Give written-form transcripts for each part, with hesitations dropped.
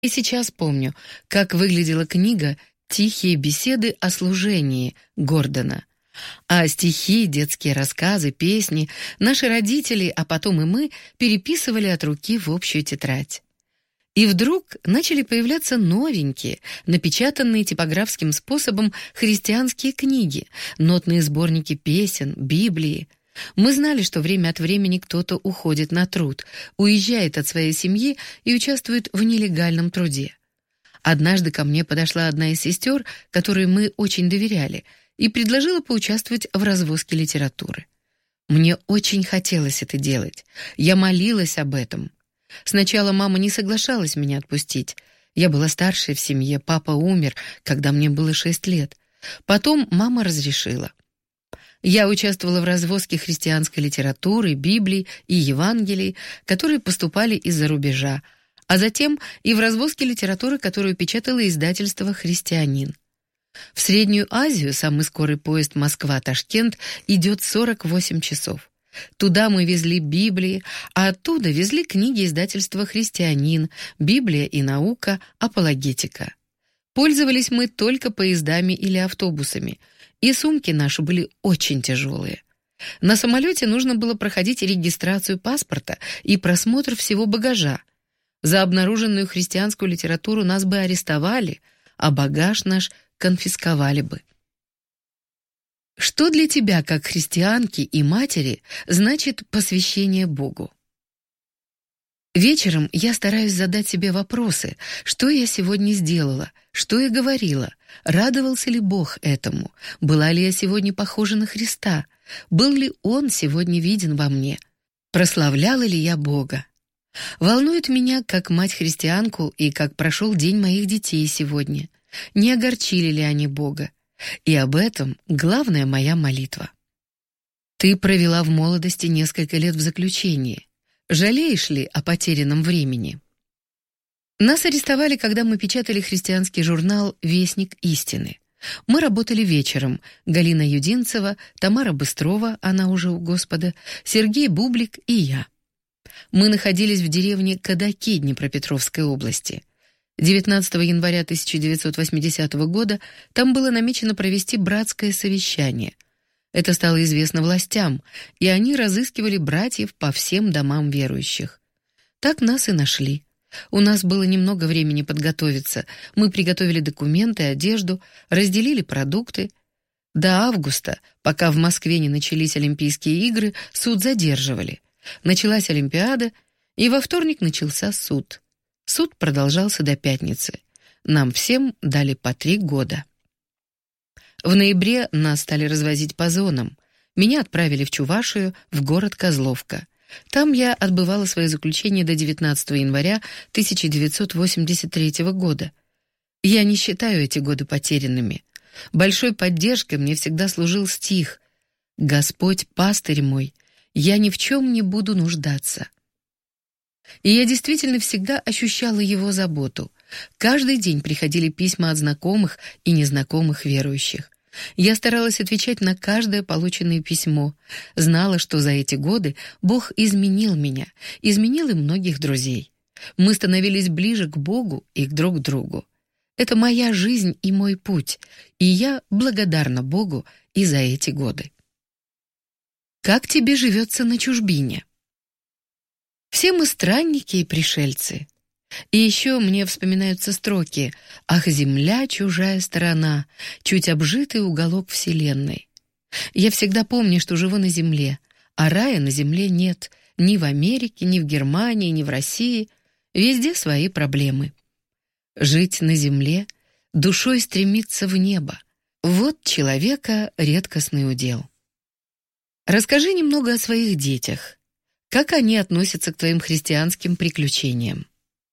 И сейчас помню, как выглядела книга «Тихие беседы о служении» Гордона. А стихи, детские рассказы, песни наши родители, а потом и мы, переписывали от руки в общую тетрадь. И вдруг начали появляться новенькие, напечатанные типографским способом христианские книги, нотные сборники песен, Библии. Мы знали, что время от времени кто-то уходит на труд, уезжает от своей семьи и участвует в нелегальном труде. Однажды ко мне подошла одна из сестер, которой мы очень доверяли, и предложила поучаствовать в развозке литературы. Мне очень хотелось это делать. Я молилась об этом. Сначала мама не соглашалась меня отпустить. Я была старшей в семье, папа умер, когда мне было 6 лет. Потом мама разрешила. Я участвовала в развозке христианской литературы, Библии и Евангелий, которые поступали из-за рубежа, а затем и в развозке литературы, которую печатало издательство «Христианин». В Среднюю Азию самый скорый поезд Москва-Ташкент идет 48 часов. Туда мы везли Библии, а оттуда везли книги издательства «Христианин», «Библия и наука», «Апологетика». Пользовались мы только поездами или автобусами, и сумки наши были очень тяжелые. На самолете нужно было проходить регистрацию паспорта и просмотр всего багажа. За обнаруженную христианскую литературу нас бы арестовали, а багаж наш конфисковали бы. Что для тебя, как христианки и матери, значит посвящение Богу? Вечером я стараюсь задать себе вопросы: что я сегодня сделала, что я говорила, радовался ли Бог этому, была ли я сегодня похожа на Христа, был ли Он сегодня виден во мне, прославляла ли я Бога. Волнует меня, как мать-христианку, и как прошел день моих детей сегодня, не огорчили ли они Бога. И об этом главная моя молитва. Ты провела в молодости несколько лет в заключении. Жалеешь ли о потерянном времени? Нас арестовали, когда мы печатали христианский журнал «Вестник истины». Мы работали вечером. Галина Юдинцева, Тамара Быстрова, она уже у Господа, Сергей Бублик и я. Мы находились в деревне Кадаки Днепропетровской области. 19 января 1980 года там было намечено провести братское совещание. Это стало известно властям, и они разыскивали братьев по всем домам верующих. Так нас и нашли. У нас было немного времени подготовиться. Мы приготовили документы, одежду, разделили продукты. До августа, пока в Москве не начались Олимпийские игры, суд задерживали. Началась Олимпиада, и во вторник начался суд. Суд продолжался до пятницы. Нам всем дали по 3 года. В ноябре нас стали развозить по зонам. Меня отправили в Чувашию, в город Козловка. Там я отбывала свое заключение до 19 января 1983 года. Я не считаю эти годы потерянными. Большой поддержкой мне всегда служил стих: «Господь, пастырь мой, я ни в чем не буду нуждаться». И я действительно всегда ощущала его заботу. Каждый день приходили письма от знакомых и незнакомых верующих. Я старалась отвечать на каждое полученное письмо. Знала, что за эти годы Бог изменил меня, изменил и многих друзей. Мы становились ближе к Богу и друг к другу. Это моя жизнь и мой путь, и я благодарна Богу и за эти годы. Как тебе живется на чужбине? Все мы странники и пришельцы. И еще мне вспоминаются строки: «Ах, земля, чужая сторона, чуть обжитый уголок вселенной». Я всегда помню, что живу на земле, а рая на земле нет, ни в Америке, ни в Германии, ни в России. Везде свои проблемы. Жить на земле, душой стремиться в небо — вот человека редкостный удел. Расскажи немного о своих детях. Как они относятся к твоим христианским приключениям?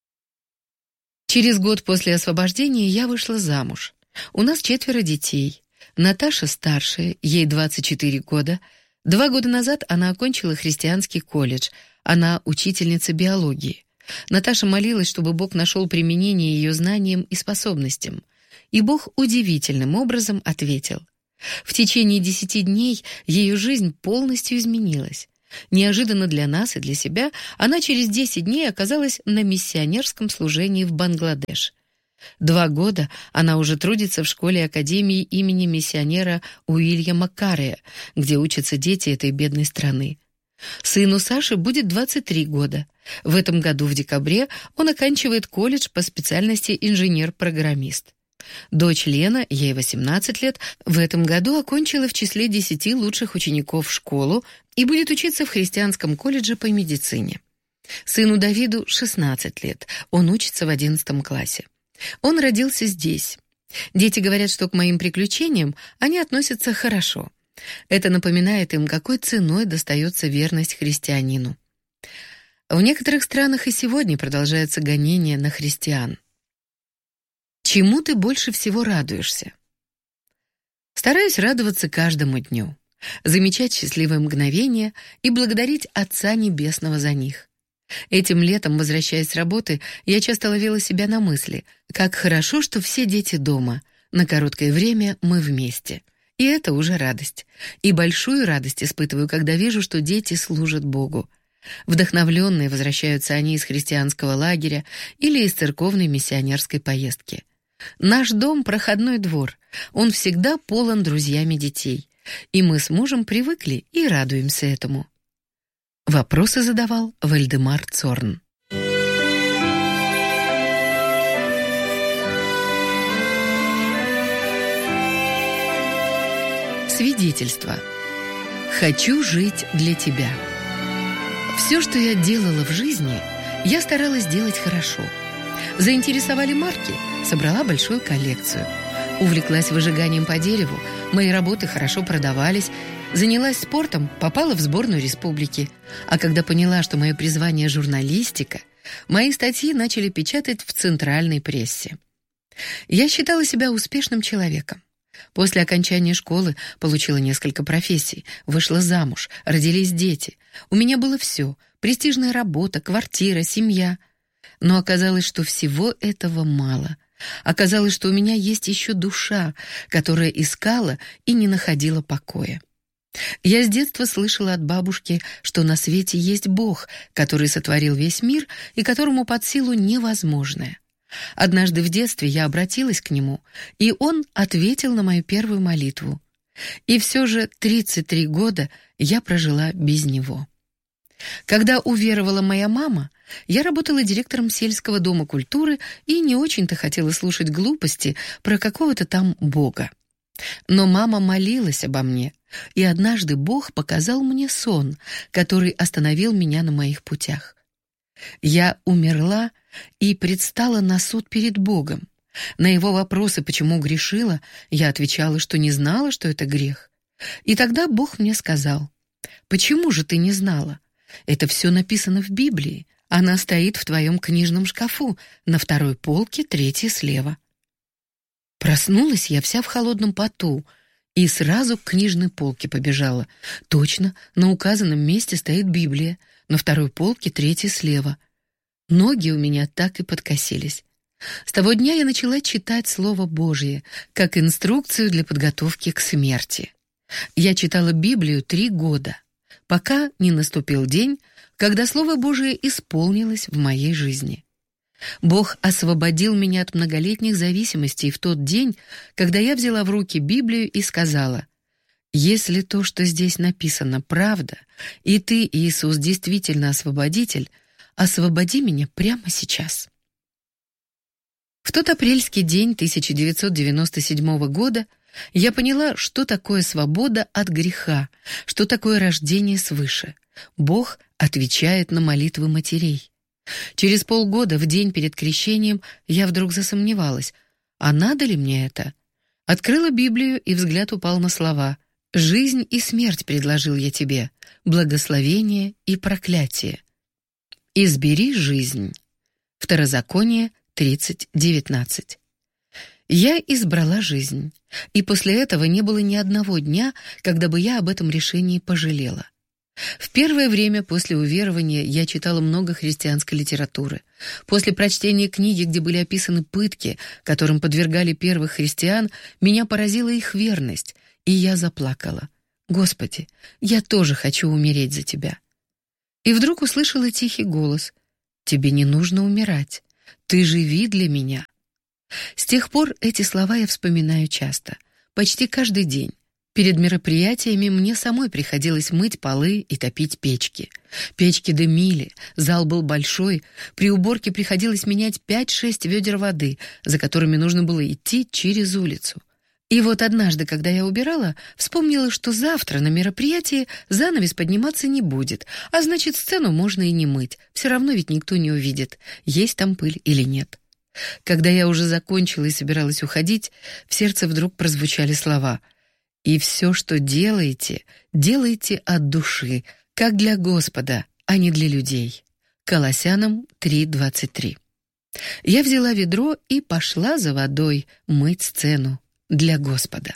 Через год после освобождения я вышла замуж. У нас 4 детей. Наташа старшая, ей 24 года. 2 года назад она окончила христианский колледж. Она учительница биологии. Наташа молилась, чтобы Бог нашел применение ее знаниям и способностям. И Бог удивительным образом ответил. В течение 10 дней ее жизнь полностью изменилась. Неожиданно для нас и для себя она через 10 дней оказалась на миссионерском служении в Бангладеш. 2 года она уже трудится в школе академии имени миссионера Уильяма Каррея, где учатся дети этой бедной страны. Сыну Саши будет 23 года. В этом году в декабре он оканчивает колледж по специальности инженер-программист. Дочь Лена, ей 18 лет, в этом году окончила в числе 10 лучших учеников школу и будет учиться в христианском колледже по медицине. Сыну Давиду 16 лет, он учится в 11 классе. Он родился здесь. Дети говорят, что к моим приключениям они относятся хорошо. Это напоминает им, какой ценой достается верность христианину. В некоторых странах и сегодня продолжается гонение на христиан. Чему ты больше всего радуешься? Стараюсь радоваться каждому дню, замечать счастливые мгновения и благодарить Отца Небесного за них. Этим летом, возвращаясь с работы, я часто ловила себя на мысли, как хорошо, что все дети дома, на короткое время мы вместе. И это уже радость. И большую радость испытываю, когда вижу, что дети служат Богу. Вдохновленные возвращаются они из христианского лагеря или из церковной миссионерской поездки. Наш дом — проходной двор, он всегда полон друзьями детей, и мы с мужем привыкли и радуемся этому. Вопросы задавал Вальдемар Цорн. Свидетельство. Хочу жить для тебя. Все, что я делала в жизни, я старалась делать хорошо. Заинтересовали марки, собрала большую коллекцию. Увлеклась выжиганием по дереву, мои работы хорошо продавались. Занялась спортом, попала в сборную республики. А когда поняла, что мое призвание — журналистика, мои статьи начали печатать в центральной прессе. Я считала себя успешным человеком. После окончания школы получила несколько профессий, вышла замуж, родились дети. У меня было все — престижная работа, квартира, семья. Но оказалось, что всего этого мало. Оказалось, что у меня есть еще душа, которая искала и не находила покоя. Я с детства слышала от бабушки, что на свете есть Бог, который сотворил весь мир и которому под силу невозможное. Однажды в детстве я обратилась к нему, и он ответил на мою первую молитву. И все же 33 года я прожила без него. Когда уверовала моя мама, я работала директором сельского дома культуры и не очень-то хотела слушать глупости про какого-то там Бога. Но мама молилась обо мне, и однажды Бог показал мне сон, который остановил меня на моих путях. Я умерла и предстала на суд перед Богом. На его вопросы, почему грешила, я отвечала, что не знала, что это грех. И тогда Бог мне сказал: «Почему же ты не знала? Это все написано в Библии. Она стоит в твоем книжном шкафу, на 2-й полке, 3-й слева». Проснулась я вся в холодном поту и сразу к книжной полке побежала. Точно, на указанном месте стоит Библия, на 2-й полке, 3-й слева. Ноги у меня так и подкосились. С того дня я начала читать Слово Божье, как инструкцию для подготовки к смерти. Я читала Библию 3 года, пока не наступил день, когда Слово Божие исполнилось в моей жизни. Бог освободил меня от многолетних зависимостей в тот день, когда я взяла в руки Библию и сказала: «Если то, что здесь написано, правда, и ты, Иисус, действительно освободитель, освободи меня прямо сейчас». В тот апрельский день 1997 года я поняла, что такое свобода от греха, что такое рождение свыше. Бог отвечает на молитвы матерей. Через полгода, в день перед крещением, я вдруг засомневалась, а надо ли мне это? Открыла Библию, и взгляд упал на слова: «Жизнь и смерть предложил я тебе, благословение и проклятие. Избери жизнь». Второзаконие 30:19. Я избрала жизнь, и после этого не было ни одного дня, когда бы я об этом решении пожалела. В первое время после уверования я читала много христианской литературы. После прочтения книги, где были описаны пытки, которым подвергали первых христиан, меня поразила их верность, и я заплакала. Господи, я тоже хочу умереть за Тебя. И вдруг услышала тихий голос: «Тебе не нужно умирать. Ты живи для меня». С тех пор эти слова я вспоминаю часто, почти каждый день. Перед мероприятиями мне самой приходилось мыть полы и топить печки. Печки дымили, зал был большой, при уборке приходилось менять 5-6 ведер воды, за которыми нужно было идти через улицу. И вот однажды, когда я убирала, вспомнила, что завтра на мероприятии занавес подниматься не будет, а значит, сцену можно и не мыть, все равно ведь никто не увидит, есть там пыль или нет. Когда я уже закончила и собиралась уходить, в сердце вдруг прозвучали слова: «И все, что делаете, делайте от души, как для Господа, а не для людей». Колоссянам 3:23. Я взяла ведро и пошла за водой мыть сцену для Господа.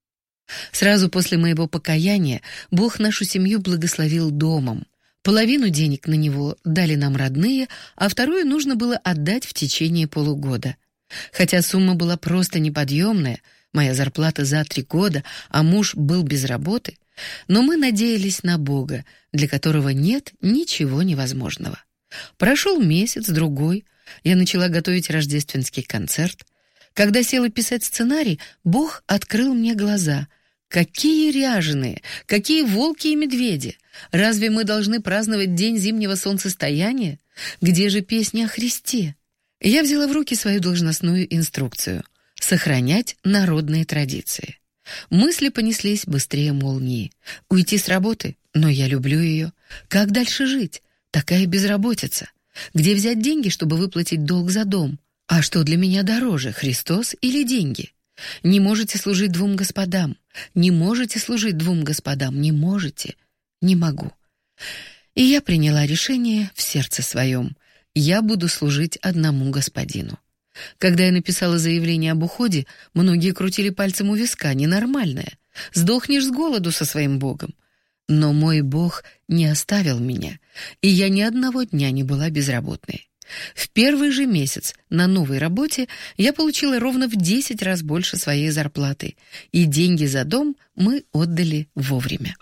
Сразу после моего покаяния Бог нашу семью благословил домом. Половину денег на него дали нам родные, а вторую нужно было отдать в течение полугода. Хотя сумма была просто неподъемная, моя зарплата за 3 года, а муж был без работы, но мы надеялись на Бога, для которого нет ничего невозможного. Прошел месяц, другой, я начала готовить рождественский концерт. Когда села писать сценарий, Бог открыл мне глаза. Какие ряженые, какие волки и медведи! Разве мы должны праздновать день зимнего солнцестояния? Где же песня о Христе? Я взяла в руки свою должностную инструкцию — сохранять народные традиции. Мысли понеслись быстрее молнии. Уйти с работы? Но я люблю ее. Как дальше жить? Такая безработица. Где взять деньги, чтобы выплатить долг за дом? А что для меня дороже, Христос или деньги? Не можете служить 2 господам. Не можете служить 2 господам. Не можете. Не могу. И я приняла решение в сердце своем. Я буду служить одному Господину. Когда я написала заявление об уходе, многие крутили пальцем у виска: ненормальная. Сдохнешь с голоду со своим Богом. Но мой Бог не оставил меня, и я ни одного дня не была безработной. В первый же месяц на новой работе я получила ровно в 10 раз больше своей зарплаты, и деньги за дом мы отдали вовремя.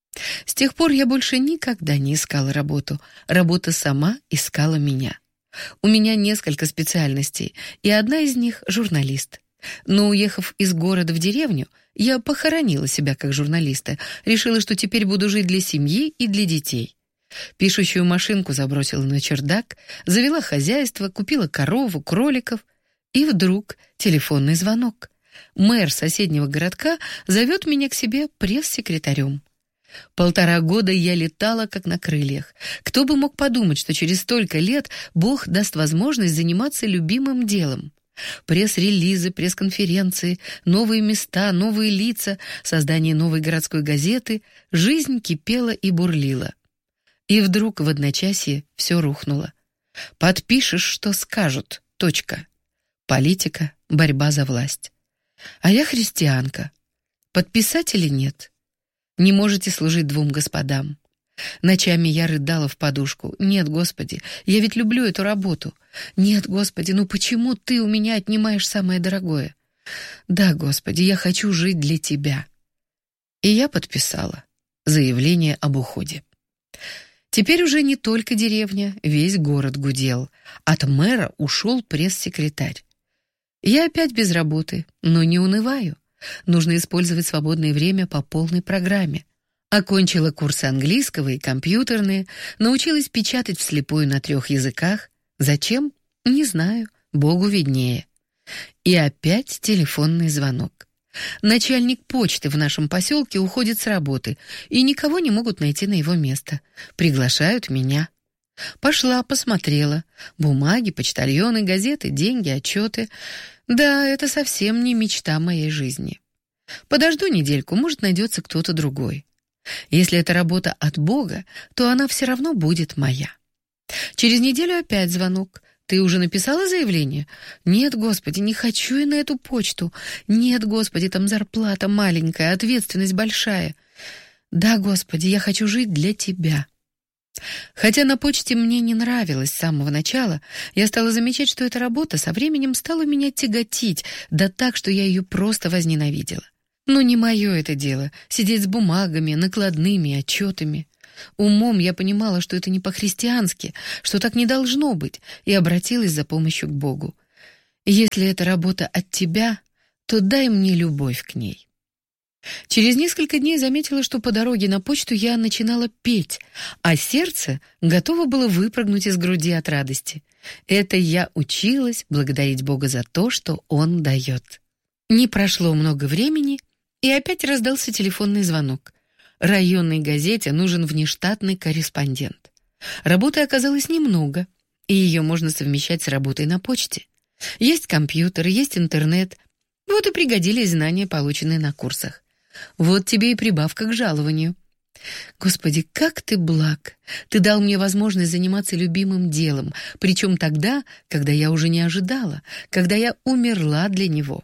С тех пор я больше никогда не искала работу. Работа сама искала меня. У меня несколько специальностей, и одна из них — журналист. Но, уехав из города в деревню, я похоронила себя как журналиста, решила, что теперь буду жить для семьи и для детей. Пишущую машинку забросила на чердак, завела хозяйство, купила корову, кроликов. И вдруг телефонный звонок. Мэр соседнего городка зовет меня к себе пресс-секретарем. 1,5 года я летала как на крыльях. Кто бы мог подумать, что через столько лет Бог даст возможность заниматься любимым делом. Пресс-релизы, пресс-конференции, новые места, новые лица, создание новой городской газеты. Жизнь кипела и бурлила. И вдруг в одночасье все рухнуло. Подпишешь, что скажут. Точка. Политика, борьба за власть. А я христианка. Подписать или нет? Не можете служить 2 господам. Ночами я рыдала в подушку. Нет, Господи, я ведь люблю эту работу. Нет, Господи, ну почему Ты у меня отнимаешь самое дорогое? Да, Господи, я хочу жить для Тебя. И я подписала заявление об уходе. Теперь уже не только деревня, весь город гудел. От мэра ушел пресс-секретарь. Я опять без работы, но не унываю. Нужно использовать свободное время по полной программе. Окончила курсы английского и компьютерные, научилась печатать вслепую на 3 языках. Зачем? Не знаю, Богу виднее. И опять телефонный звонок. Начальник почты в нашем поселке уходит с работы, и никого не могут найти на его место. Приглашают меня. Пошла, посмотрела. Бумаги, почтальоны, газеты, деньги, отчеты. Да, это совсем не мечта моей жизни. Подожду недельку, может, найдется кто-то другой. Если это работа от Бога, то она все равно будет моя. Через неделю опять звонок. Ты уже написала заявление? Нет, Господи, не хочу я на эту почту. Нет, Господи, там зарплата маленькая, ответственность большая. Да, Господи, я хочу жить для Тебя. Хотя на почте мне не нравилось с самого начала, я стала замечать, что эта работа со временем стала меня тяготить, да так, что я ее просто возненавидела. Но не мое это дело — сидеть с бумагами, накладными, отчетами. Умом я понимала, что это не по-христиански, что так не должно быть, и обратилась за помощью к Богу. Если эта работа от тебя, то дай мне любовь к ней. Через несколько дней заметила, что по дороге на почту я начинала петь, а сердце готово было выпрыгнуть из груди от радости. Это я училась благодарить Бога за то, что Он дает. Не прошло много времени, и опять раздался телефонный звонок. Районной газете нужен внештатный корреспондент. Работы оказалось немного, и ее можно совмещать с работой на почте. Есть компьютер, есть интернет. Вот и пригодились знания, полученные на курсах. Вот тебе и прибавка к жалованию. Господи, как ты благ! Ты дал мне возможность заниматься любимым делом, причем тогда, когда я уже не ожидала, когда я умерла для него.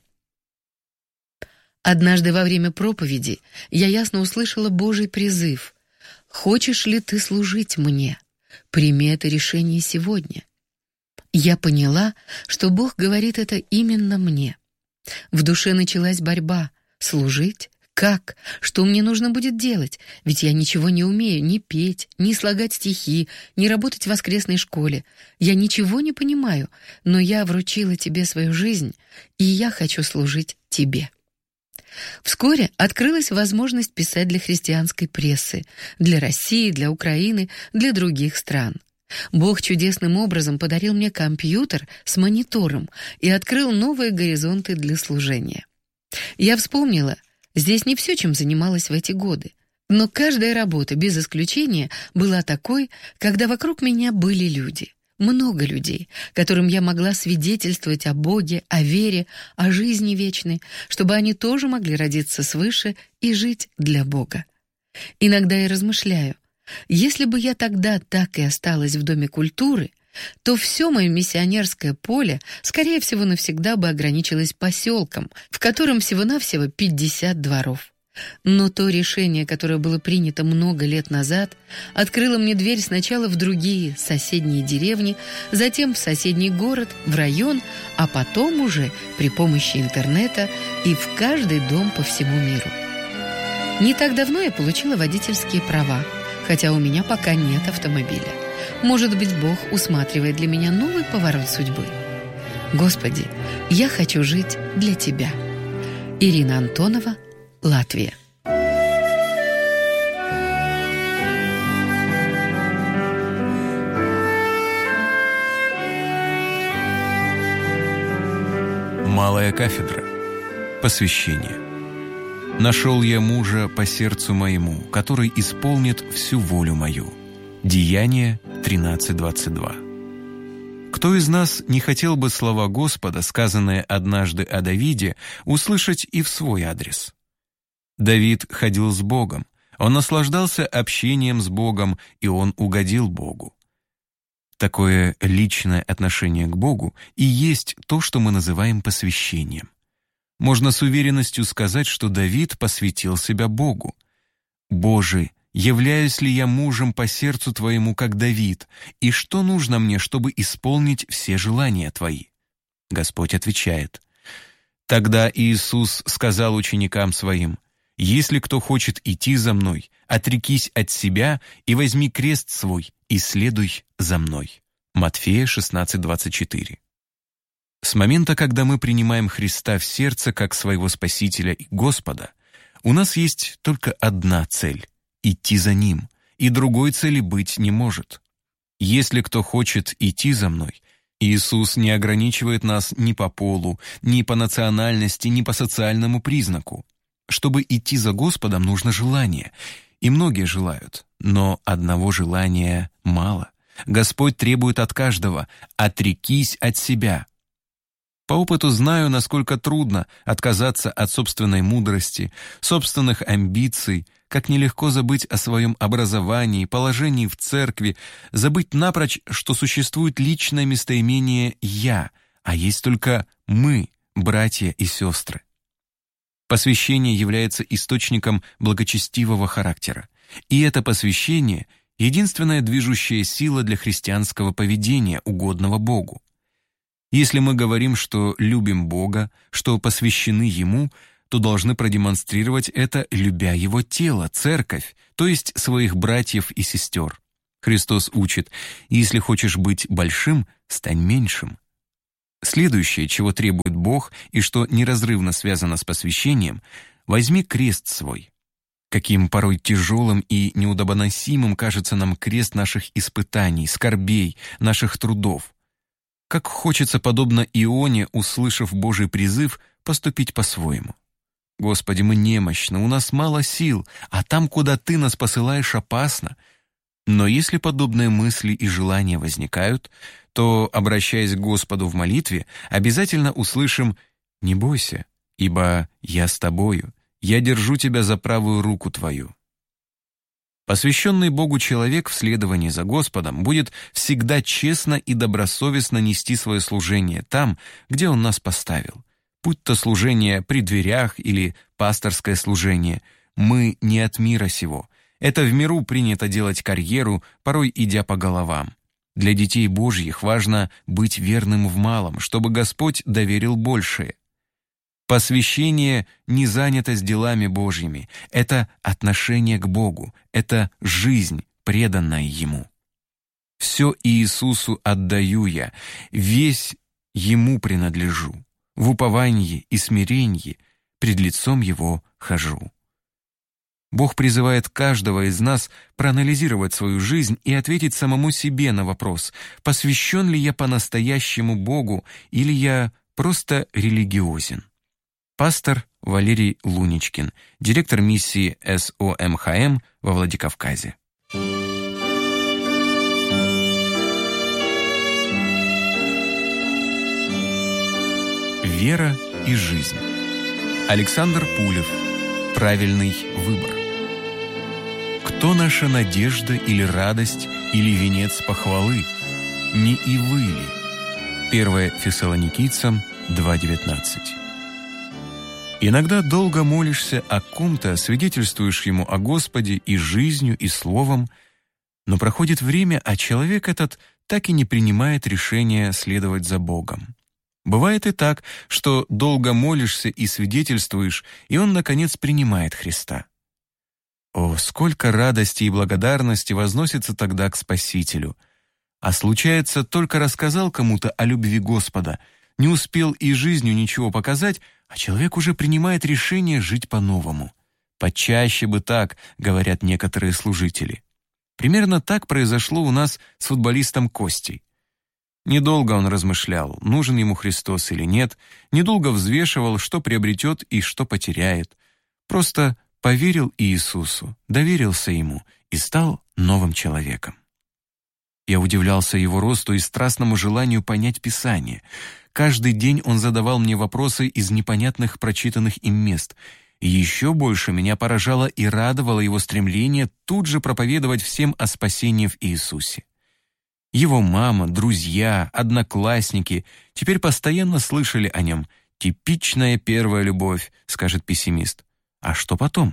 Однажды во время проповеди я ясно услышала Божий призыв: «Хочешь ли ты служить мне? Прими это решение сегодня». Я поняла, что Бог говорит это именно мне. В душе началась борьба. Служить? Как? Что мне нужно будет делать? Ведь я ничего не умею ни петь, ни слагать стихи, ни работать в воскресной школе. Я ничего не понимаю, но я вручила тебе свою жизнь, и я хочу служить тебе. Вскоре открылась возможность писать для христианской прессы, для России, для Украины, для других стран. Бог чудесным образом подарил мне компьютер с монитором и открыл новые горизонты для служения. Я вспомнила, здесь не все, чем занималась в эти годы, но каждая работа, без исключения, была такой, когда вокруг меня были люди. Много людей, которым я могла свидетельствовать о Боге, о вере, о жизни вечной, чтобы они тоже могли родиться свыше и жить для Бога. Иногда я размышляю, если бы я тогда так и осталась в Доме культуры, то все мое миссионерское поле, скорее всего, навсегда бы ограничилось поселком, в котором всего-навсего 50 дворов. Но то решение, которое было принято много лет назад, открыло мне дверь сначала в другие соседние деревни, затем в соседний город, в район, а потом уже при помощи интернета и в каждый дом по всему миру. Не так давно я получила водительские права, хотя у меня пока нет автомобиля. Может быть, Бог усматривает для меня новый поворот судьбы. Господи, я хочу жить для Тебя. Ирина Антонова, Латвия. Малая кафедра. Посвящение. «Нашел я мужа по сердцу моему, который исполнит всю волю мою». Деяния 13:22. Кто из нас не хотел бы слова Господа, сказанные однажды о Давиде, услышать и в свой адрес? Давид ходил с Богом, он наслаждался общением с Богом, и он угодил Богу. Такое личное отношение к Богу и есть то, что мы называем посвящением. Можно с уверенностью сказать, что Давид посвятил себя Богу. «Боже, являюсь ли я мужем по сердцу Твоему, как Давид, и что нужно мне, чтобы исполнить все желания Твои?» Господь отвечает: «Тогда Иисус сказал ученикам Своим: если кто хочет идти за Мной, отрекись от себя и возьми крест свой и следуй за Мной». Матфея 16:24. С момента, когда мы принимаем Христа в сердце как своего Спасителя и Господа, у нас есть только одна цель — идти за Ним, и другой цели быть не может. Если кто хочет идти за Мной, Иисус не ограничивает нас ни по полу, ни по национальности, ни по социальному признаку. Чтобы идти за Господом, нужно желание, и многие желают, но одного желания мало. Господь требует от каждого: «Отрекись от себя». По опыту знаю, насколько трудно отказаться от собственной мудрости, собственных амбиций, как нелегко забыть о своем образовании, положении в церкви, забыть напрочь, что существует личное местоимение «я», а есть только «мы», братья и сестры. Посвящение является источником благочестивого характера, и это посвящение — единственная движущая сила для христианского поведения, угодного Богу. Если мы говорим, что любим Бога, что посвящены Ему, то должны продемонстрировать это, любя его тело, церковь, то есть своих братьев и сестер. Христос учит: если хочешь быть большим, стань меньшим. Следующее, чего требует Бог и что неразрывно связано с посвящением: возьми крест свой. Каким порой тяжелым и неудобоносимым кажется нам крест наших испытаний, скорбей, наших трудов. Как хочется, подобно Ионе, услышав Божий призыв, поступить по-своему. Господи, мы немощны, у нас мало сил, а там, куда Ты нас посылаешь, опасно. Но если подобные мысли и желания возникают, то, обращаясь к Господу в молитве, обязательно услышим: «Не бойся, ибо я с тобою, я держу тебя за правую руку твою». Посвященный Богу человек в следовании за Господом будет всегда честно и добросовестно нести свое служение там, где Он нас поставил. Будь то служение при дверях или пасторское служение, мы не от мира сего. Это в миру принято делать карьеру, порой идя по головам. Для детей Божьих важно быть верным в малом, чтобы Господь доверил большее. Посвящение не занятость делами Божьими, это отношение к Богу, это жизнь, преданная Ему. «Все Иисусу отдаю я, весь Ему принадлежу, в уповании и смирении пред лицом Его хожу». Бог призывает каждого из нас проанализировать свою жизнь и ответить самому себе на вопрос: посвящен ли я по-настоящему Богу или я просто религиозен. Пастор Валерий Луничкин, директор миссии СОМХМ во Владикавказе. Вера и жизнь. Александр Пулев. Правильный выбор. Кто наша надежда или радость, или венец похвалы? Не и вы ли? 1 Фессалоникийцам 2:19. Иногда долго молишься о ком-то, свидетельствуешь ему о Господе и жизнью, и словом, но проходит время, а человек этот так и не принимает решения следовать за Богом. Бывает и так, что долго молишься и свидетельствуешь, и он, наконец, принимает Христа. О, сколько радости и благодарности возносится тогда к Спасителю! А случается, только рассказал кому-то о любви Господа, не успел и жизнью ничего показать, а человек уже принимает решение жить по-новому. Почаще бы так, говорят некоторые служители. Примерно так произошло у нас с футболистом Костей. Недолго он размышлял, нужен ему Христос или нет, недолго взвешивал, что приобретет и что потеряет. Просто поверил Иисусу, доверился Ему и стал новым человеком. Я удивлялся его росту и страстному желанию понять Писание. Каждый день он задавал мне вопросы из непонятных прочитанных им мест. И еще больше меня поражало и радовало его стремление тут же проповедовать всем о спасении в Иисусе. Его мама, друзья, одноклассники теперь постоянно слышали о нем. «Типичная первая любовь», — скажет пессимист. А что потом?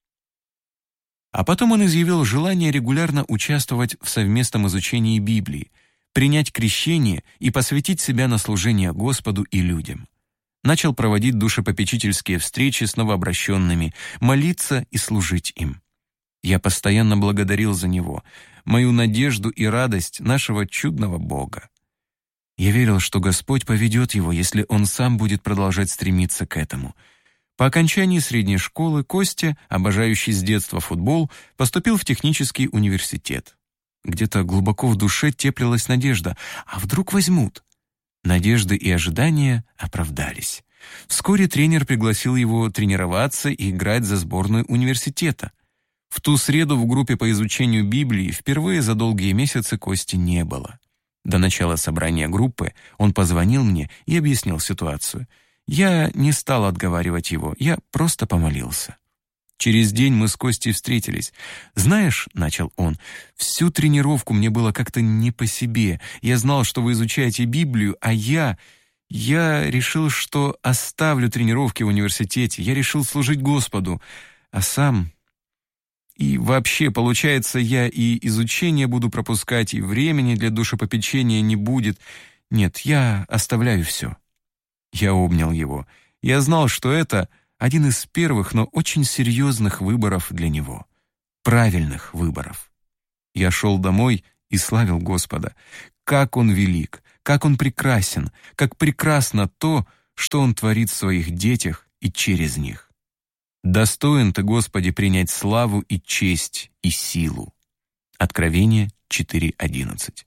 А потом он изъявил желание регулярно участвовать в совместном изучении Библии, принять крещение и посвятить себя на служение Господу и людям. Начал проводить душепопечительские встречи с новообращенными, молиться и служить им. Я постоянно благодарил за него, мою надежду и радость нашего чудного Бога. Я верил, что Господь поведет его, если он сам будет продолжать стремиться к этому. По окончании средней школы Костя, обожающий с детства футбол, поступил в технический университет. Где-то глубоко в душе теплилась надежда, а вдруг возьмут? Надежды и ожидания оправдались. Вскоре тренер пригласил его тренироваться и играть за сборную университета. В ту среду в группе по изучению Библии впервые за долгие месяцы Кости не было. До начала собрания группы он позвонил мне и объяснил ситуацию. Я не стал отговаривать его, я просто помолился. Через день мы с Костей встретились. «Знаешь, — начал он, — всю тренировку мне было как-то не по себе. Я знал, что вы изучаете Библию, а я решил, что оставлю тренировки в университете. Я решил служить Господу, а сам... И вообще, получается, я и изучение буду пропускать, и времени для душепопечения не будет. Нет, я оставляю все». Я обнял его. Я знал, что это один из первых, но очень серьезных выборов для него. Правильных выборов. Я шел домой и славил Господа. Как Он велик, как Он прекрасен, как прекрасно то, что Он творит в своих детях и через них. Достоин Ты, Господи, принять славу и честь и силу. Откровение 4:11.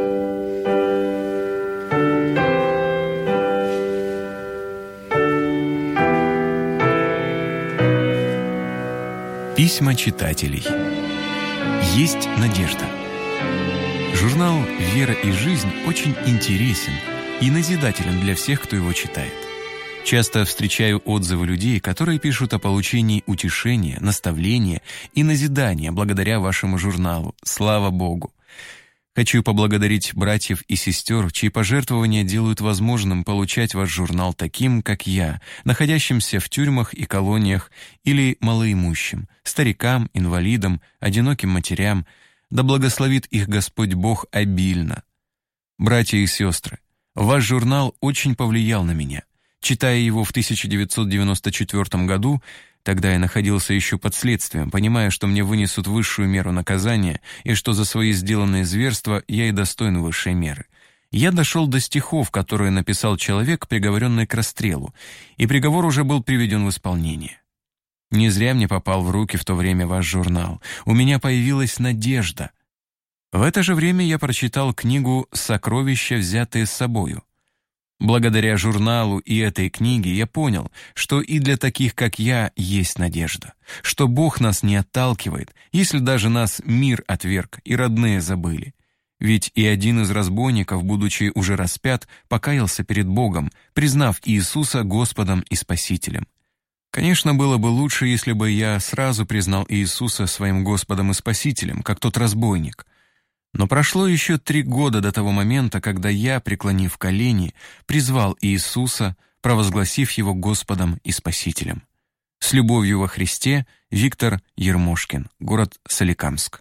Письма читателей. Есть надежда. Журнал «Вера и жизнь» очень интересен и назидателен для всех, кто его читает. Часто встречаю отзывы людей, которые пишут о получении утешения, наставления и назидания благодаря вашему журналу. Слава Богу! Хочу поблагодарить братьев и сестер, чьи пожертвования делают возможным получать ваш журнал таким, как я, находящимся в тюрьмах и колониях или малоимущим, старикам, инвалидам, одиноким матерям. Да благословит их Господь Бог обильно. Братья и сестры, ваш журнал очень повлиял на меня. Читая его в 1994 году, тогда я находился еще под следствием, понимая, что мне вынесут высшую меру наказания и что за свои сделанные зверства я и достоин высшей меры. Я дошел до стихов, которые написал человек, приговоренный к расстрелу, и приговор уже был приведен в исполнение. Не зря мне попал в руки в то время ваш журнал. У меня появилась надежда. В это же время я прочитал книгу «Сокровища, взятые с собою». Благодаря журналу и этой книге я понял, что и для таких, как я, есть надежда, что Бог нас не отталкивает, если даже нас мир отверг и родные забыли. Ведь и один из разбойников, будучи уже распят, покаялся перед Богом, признав Иисуса Господом и Спасителем. Конечно, было бы лучше, если бы я сразу признал Иисуса своим Господом и Спасителем, как тот разбойник. Но прошло еще 3 года до того момента, когда я, преклонив колени, призвал Иисуса, провозгласив Его Господом и Спасителем. С любовью во Христе, Виктор Ермошкин, город Соликамск.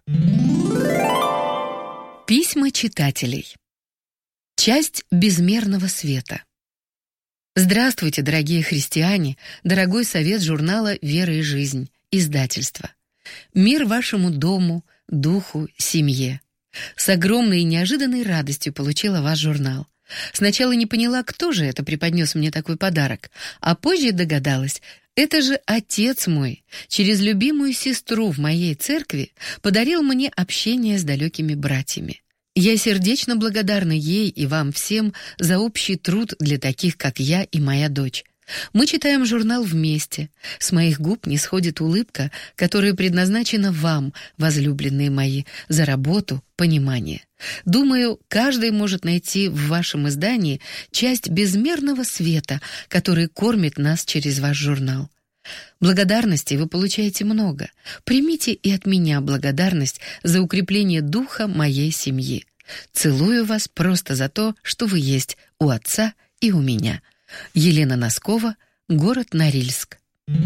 Письма читателей. Часть безмерного света. Здравствуйте, дорогие христиане, дорогой совет журнала «Вера и жизнь», издательства. Мир вашему дому, духу, семье. С огромной и неожиданной радостью получила ваш журнал. Сначала не поняла, кто же это преподнес мне такой подарок, а позже догадалась, это же отец мой, через любимую сестру в моей церкви, подарил мне общение с далекими братьями. Я сердечно благодарна ей и вам всем за общий труд для таких, как я и моя дочь. Мы читаем журнал вместе. С моих губ не сходит улыбка, которая предназначена вам, возлюбленные мои, за работу, понимание. Думаю, каждый может найти в вашем издании часть безмерного света, который кормит нас через ваш журнал. Благодарности вы получаете много. Примите и от меня благодарность за укрепление духа моей семьи. Целую вас просто за то, что вы есть у отца и у меня. Елена Носкова, город Норильск.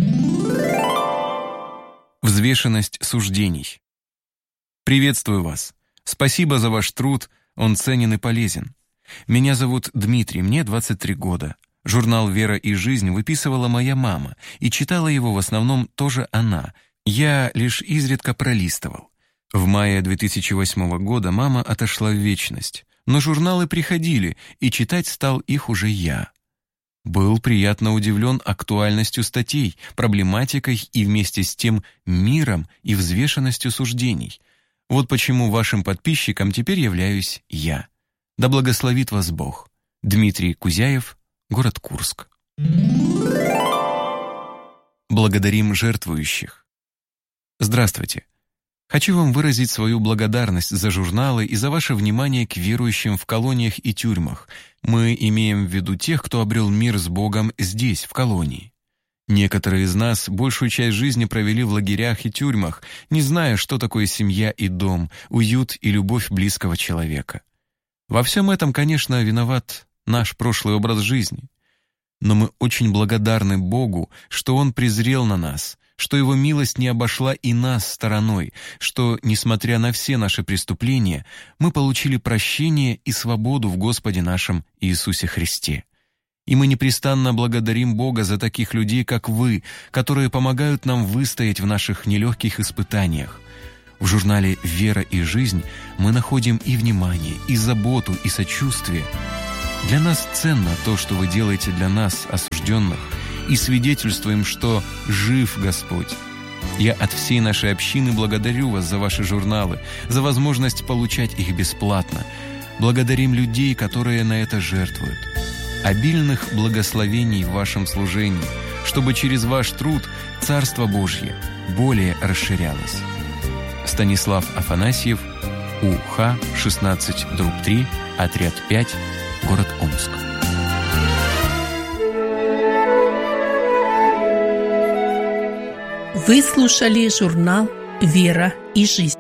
Взвешенность суждений. Приветствую вас. Спасибо за ваш труд, он ценен и полезен. Меня зовут Дмитрий, мне 23 года. Журнал «Вера и жизнь» выписывала моя мама, и читала его в основном тоже она. Я лишь изредка пролистывал. В мае 2008 года мама отошла в вечность, но журналы приходили, и читать стал их уже я. Был приятно удивлен актуальностью статей, проблематикой и вместе с тем миром и взвешенностью суждений. Вот почему вашим подписчиком теперь являюсь я. Да благословит вас Бог. Дмитрий Кузяев, город Курск. Благодарим жертвующих. Здравствуйте. Хочу вам выразить свою благодарность за журналы и за ваше внимание к верующим в колониях и тюрьмах. Мы имеем в виду тех, кто обрел мир с Богом здесь, в колонии. Некоторые из нас большую часть жизни провели в лагерях и тюрьмах, не зная, что такое семья и дом, уют и любовь близкого человека. Во всем этом, конечно, виноват наш прошлый образ жизни. Но мы очень благодарны Богу, что Он презрел на нас, что Его милость не обошла и нас стороной, что, несмотря на все наши преступления, мы получили прощение и свободу в Господе нашем Иисусе Христе. И мы непрестанно благодарим Бога за таких людей, как вы, которые помогают нам выстоять в наших нелегких испытаниях. В журнале «Вера и жизнь» мы находим и внимание, и заботу, и сочувствие. Для нас ценно то, что вы делаете для нас, осужденных, и свидетельствуем, что жив Господь. Я от всей нашей общины благодарю вас за ваши журналы, за возможность получать их бесплатно. Благодарим людей, которые на это жертвуют. Обильных благословений в вашем служении, чтобы через ваш труд Царство Божье более расширялось. Станислав Афанасьев, УХ 16/3, отряд 5, город Омск. Вы слушали журнал «Вера и жизнь».